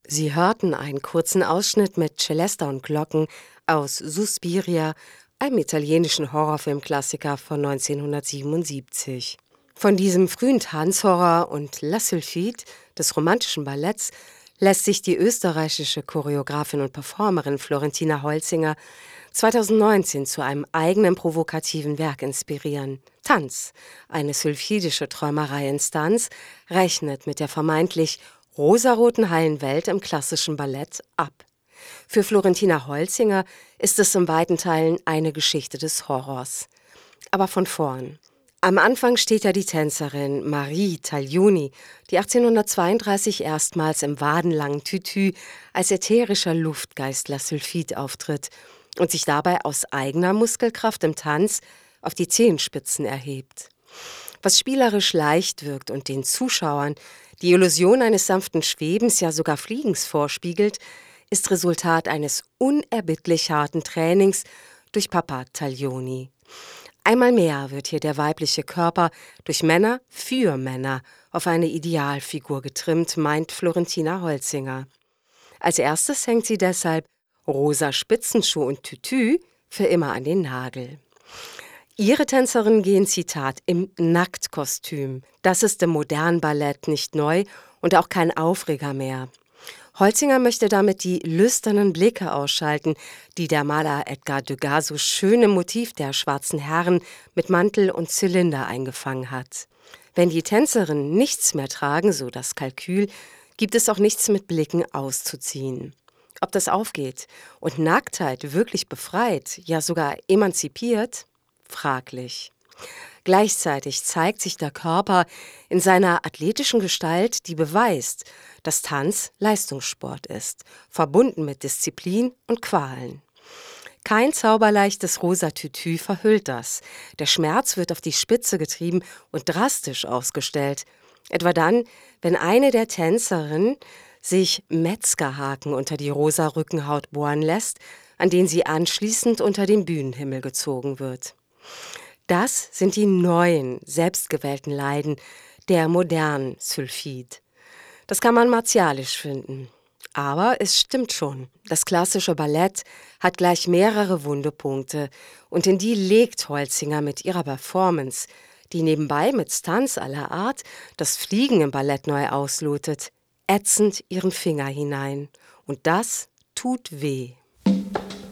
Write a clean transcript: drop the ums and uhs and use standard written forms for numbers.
Sie hörten einen kurzen Ausschnitt mit Celesta und Glocken aus Suspiria, einem italienischen Horrorfilmklassiker von 1977. Von diesem frühen Tanzhorror und La Sylphide des romantischen Balletts lässt sich die österreichische Choreografin und Performerin Florentina Holzinger 2019 zu einem eigenen provokativen Werk inspirieren. Tanz, eine sylphidische Träumerei-Instanz, rechnet mit der vermeintlich rosaroten heilen Welt im klassischen Ballett ab. Für Florentina Holzinger ist es in weiten Teilen eine Geschichte des Horrors. Aber von vorn. Am Anfang steht ja die Tänzerin Marie Taglioni, die 1832 erstmals im wadenlangen Tütü als ätherischer Luftgeist La Sylphide auftritt und sich dabei aus eigener Muskelkraft im Tanz auf die Zehenspitzen erhebt. Was spielerisch leicht wirkt und den Zuschauern die Illusion eines sanften Schwebens, ja sogar Fliegens vorspiegelt, ist Resultat eines unerbittlich harten Trainings durch Papa Taglioni. Einmal mehr wird hier der weibliche Körper durch Männer für Männer auf eine Idealfigur getrimmt, meint Florentina Holzinger. Als erstes hängt sie deshalb rosa Spitzenschuh und Tütü für immer an den Nagel. Ihre Tänzerinnen gehen, Zitat, im Nacktkostüm. Das ist im modernen Ballett nicht neu und auch kein Aufreger mehr. Holzinger möchte damit die lüsternen Blicke ausschalten, die der Maler Edgar Degas so schön im Motiv der schwarzen Herren mit Mantel und Zylinder eingefangen hat. Wenn die Tänzerinnen nichts mehr tragen, so das Kalkül, gibt es auch nichts mit Blicken auszuziehen. Ob das aufgeht und Nacktheit wirklich befreit, ja sogar emanzipiert? Fraglich. Gleichzeitig zeigt sich der Körper in seiner athletischen Gestalt, die beweist, dass Tanz Leistungssport ist, verbunden mit Disziplin und Qualen. Kein zauberleichtes rosa Tütü verhüllt das. Der Schmerz wird auf die Spitze getrieben und drastisch ausgestellt. Etwa dann, wenn eine der Tänzerinnen sich Metzgerhaken unter die rosa Rückenhaut bohren lässt, an den sie anschließend unter den Bühnenhimmel gezogen wird. Das sind die neuen, selbstgewählten Leiden der modernen Sylphide. Das kann man martialisch finden. Aber es stimmt schon, das klassische Ballett hat gleich mehrere Wundepunkte und in die legt Holzinger mit ihrer Performance, die nebenbei mit Stunts aller Art das Fliegen im Ballett neu auslotet, ätzend ihren Finger hinein. Und das tut weh.